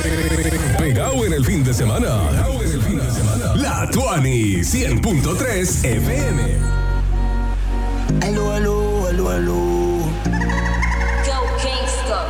Pegado en el fin de semana. La Tuani 100.3 FM. Aló, aló.